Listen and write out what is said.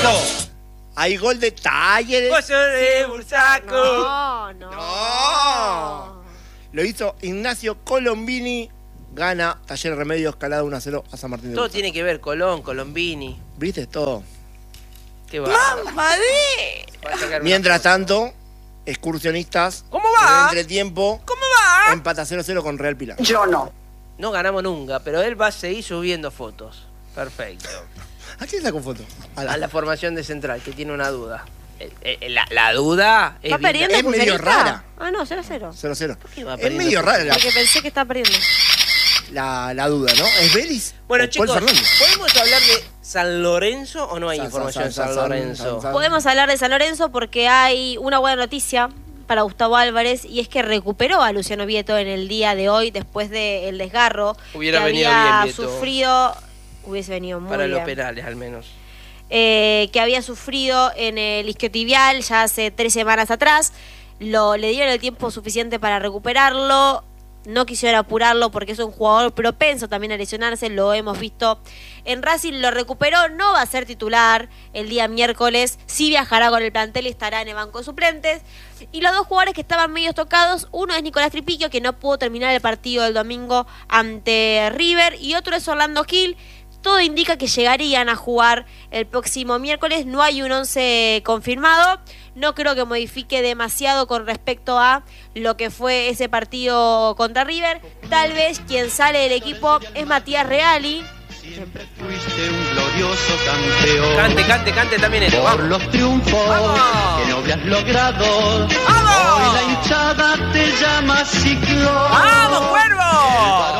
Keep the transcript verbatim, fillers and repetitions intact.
Hay gol de Talleres. Pollo de Bursaco. No, no. No. Lo hizo Ignacio Colombini. Gana Talleres Remedios Calada uno a cero a San Martín de Todo Bursaco. tiene que ver, Colón, Colombini. ¿Viste todo? Qué va. ¡Mamadé! Mientras tanto, excursionistas. ¿Cómo va? En entretiempo. ¿Cómo va? Empata cero a cero con Real Pilar. Yo no. No ganamos nunca, pero él va a seguir subiendo fotos. Perfecto. ¿A quién sacó foto? A la, A la formación de Central, que tiene una duda. Eh, eh, La, la duda es ¿Está bien- perdiendo es medio Pulserista? rara. Ah, no, cero a cero. cero a cero. qué va Es perdiendo? medio rara la, Porque pensé que estaba perdiendo. la, la duda, ¿no? ¿Es Vélez? Bueno, o chicos, Paul Fernández? ¿podemos hablar de San Lorenzo o no hay San- información de San- San, San- Lorenzo? San- San- Podemos hablar de San Lorenzo porque hay una buena noticia para Gustavo Álvarez y es que recuperó a Luciano Vieto en el día de hoy después del desgarro Hubiera que venido había bien Vieto. sufrido. Hubiese venido muy Para bien. los penales, al menos. Eh, que había sufrido en el isquiotibial ya hace tres semanas atrás. Lo, le dieron el tiempo suficiente para recuperarlo. No quisieron apurarlo porque es un jugador propenso también a lesionarse. Lo hemos visto en Racing. Lo recuperó. No va a ser titular el día miércoles. Sí viajará con el plantel y estará en el banco de suplentes. Y los dos jugadores que estaban medio tocados, uno es Nicolás Tripiquio, que no pudo terminar el partido del domingo ante River, y otro es Orlando Gil. Todo indica que llegarían a jugar el próximo miércoles. No hay un once confirmado. No creo que modifique demasiado con respecto a lo que fue ese partido contra River. Tal vez quien sale del equipo es Matías Reali. Siempre fuiste un glorioso campeón. Cante, cante, cante también esto. Por Vamos. los triunfos ¡Vamos! que no habías logrado. ¡Vamos! Hoy la hinchada te llama ciclón. ¡Vamos, cuervo!